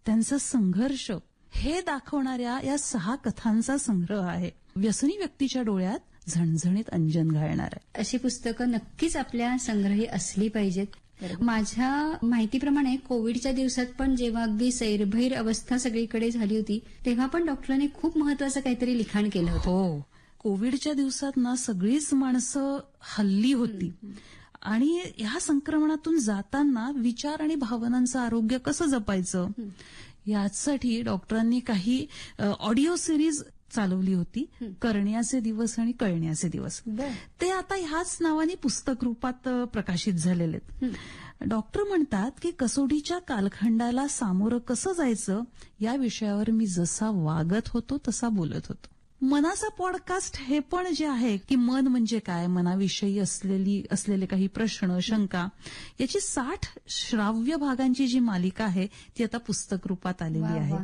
त्यांचा संघर्ष हे दाखवणाऱ्या या 6 कथांचा संग्रह आहे. व्यसनी व्यक्तीच्या डोळ्यात झणझणीत अंजन घालणार आहे. अशी पुस्तकं नक्कीच आपल्या संग्रही असली पाहिजेत. माझ्या माहितीप्रमाणे कोविडच्या दिवसात पण जेव्हा अगदी सैरभैर अवस्था सगळीकडे झाली होती तेव्हा पण डॉक्टरांनी खूप महत्वाचं काहीतरी लिखाण केलं होतं. हो, कोविडच्या दिवसात ना सगळीच माणसं हल्ली होती आणि ह्या संक्रमणातून जाताना विचार आणि भावनांचं आरोग्य कसं जपायचं यासाठी डॉक्टरांनी काही ऑडिओ सिरीज चालवली होती. करण्याचे दिवस आणि कळण्याचे दिवस. ते आता ह्याच नावाने पुस्तक रूपात प्रकाशित झालेले आहेत. डॉक्टर म्हणतात की कसोटीच्या कालखंडाला सामोरं कसं जायचं या विषयावर मी जसा वागत होतो तसा बोलत होतो. मनाचा पॉडकास्ट हे पण जे आहे की मन म्हणजे काय, मनाविषयी असलेले काही प्रश्न, शंका याची 60 श्राव्य भागांची जी मालिका आहे ती आता पुस्तक रूपात आलेली आहे.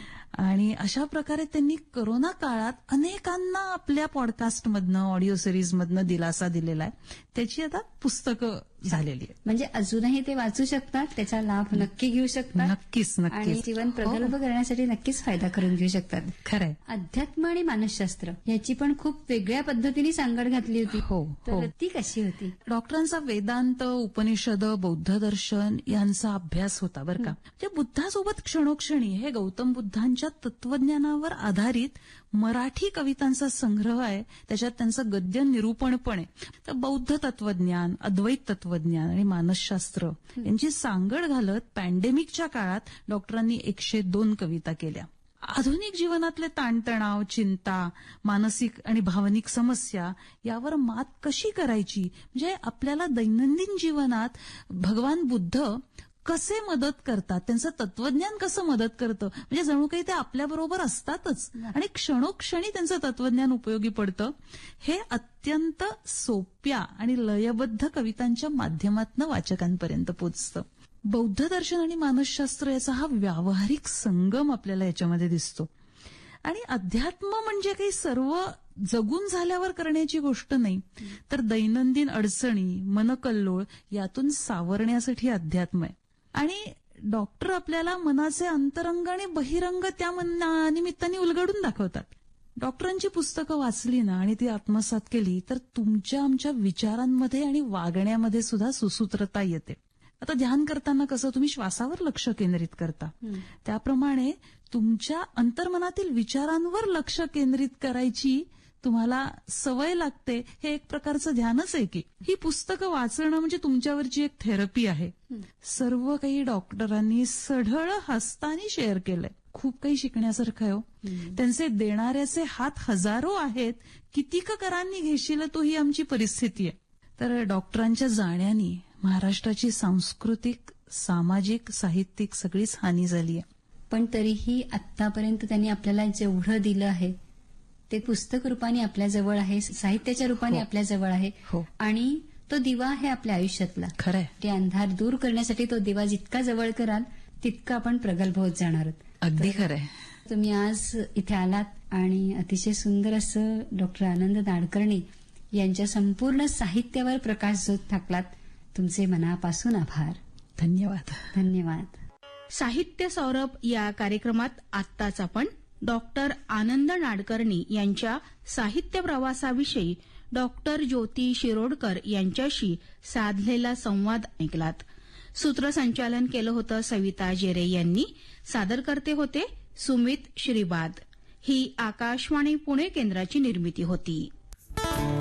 आणि अशा प्रकारे त्यांनी कोरोना काळात अनेकांना आपल्या पॉडकास्टमधनं, ऑडिओ सिरीजमधनं दिलासा दिलेला आहे. त्याची आता पुस्तकं झालेली आहे. म्हणजे अजूनही ते वाचू शकतात, त्याचा लाभ नक्की घेऊ शकतात. नक्कीच आणि जीवन प्रगल्भ करण्यासाठी नक्कीच फायदा करून घेऊ शकतात. खरंय. अध्यात्म आणि मानसशास्त्र याची पण खूप वेगळ्या पद्धतीने सांगड घातली होती. तर ती कशी होती? डॉक्टरांचा वेदांत, उपनिषद, बौद्ध दर्शन यांचा अभ्यास होता बरं का. म्हणजे बुद्धासोबत क्षणोक्षणी हे गौतम बुद्धांच्या तत्वज्ञानावर आधारित मराठी कवितांचा संग्रह आहे. त्याच्यात त्यांचं गद्य निरूपण पण आहे. तर बौद्ध तत्वज्ञान, अद्वैत तत्वज्ञान आणि मानसशास्त्र यांची सांगड घालत पॅन्डेमिकच्या काळात डॉक्टरांनी 102 कविता केल्या. आधुनिक जीवनातले ताणतणाव, चिंता, मानसिक आणि भावनिक समस्या यावर मात कशी करायची, म्हणजे आपल्याला दैनंदिन जीवनात भगवान बुद्ध कसे मदत करतात, त्यांचं तत्वज्ञान कसं मदत करतं, म्हणजे जणू काही ते आपल्याबरोबर असतातच आणि क्षणोक्षणी त्यांचं तत्वज्ञान उपयोगी पडतं. हे अत्यंत सोप्या आणि लयबद्ध कवितांच्या माध्यमातून वाचकांपर्यंत पोचतं. बौद्ध दर्शन आणि मानसशास्त्र याचा हा व्यावहारिक संगम आपल्याला याच्यामध्ये दिसतो. आणि अध्यात्म म्हणजे काही सर्व जगून झाल्यावर करण्याची गोष्ट नाही, तर दैनंदिन अडचणी, मनकल्लोळ यातून सावरण्यासाठी अध्यात्म आहे. आणि डॉक्टर आपल्याला मनाचे अंतरंग आणि बहिरंग त्या निमित्ताने उलगडून दाखवतात. डॉक्टरांची पुस्तकं वाचली ना आणि ती आत्मसात केली तर तुमच्या आमच्या विचारांमध्ये आणि वागण्यामध्ये सुद्धा सुसूत्रता येते. आता ध्यान करताना कसं तुम्ही श्वासावर लक्ष केंद्रित करता, त्याप्रमाणे तुमच्या अंतर्मनातील विचारांवर लक्ष केंद्रित करायची तुम्हाला सवय लागते. हे एक प्रकारचं ध्यानच आहे की. ही पुस्तकं वाचणं म्हणजे तुमच्यावरची एक थेरपी आहे. सर्व काही डॉक्टरांनी सढळ हस्तानी शेअर केलंय. खूप काही शिकण्यासारखं आहे हो. त्यांचे देणाऱ्याचे हात हजारो आहेत, कितीक करांनी घेशील तो ही आमची परिस्थिती आहे. तर डॉक्टरांच्या जाण्याने महाराष्ट्राची सांस्कृतिक, सामाजिक, साहित्यिक सगळीच हानी झाली आहे. पण तरीही आतापर्यंत त्यांनी आपल्याला जेवढं दिलं आहे ते पुस्तक रूपाने आपल्या जवळ आहे, साहित्याच्या रूपाने आपल्या जवळ आहे. आणि तो दिवा आहे आपल्या आयुष्यातला. खरंय. ते अंधार दूर करण्यासाठी तो दिवा जितका जवळ कराल तितका आपण प्रगल्भ होत जाणार आहोत. अगदी खरंय. तुम्ही आज इथे आलात आणि अतिशय सुंदर असं डॉक्टर आनंद नाडकर्णी यांच्या संपूर्ण साहित्यावर प्रकाशझोत टाकलात. तुमचे मनापासून आभार. धन्यवाद. धन्यवाद. साहित्य सौरभ या कार्यक्रमात आत्ताच आपण डॉक्टर आनंद नाडकर्णी यांच्या साहित्य प्रवासाविषयी डॉक्टर ज्योती शिरोडकर यांच्याशी साधलेला संवाद ऐकलात. सूत्रसंचालन केलं होतं सविता जेरे यांनी. सादरकर्ते होते सुमित श्रीबाद. ही आकाशवाणी पुणे केंद्राची निर्मिती होती.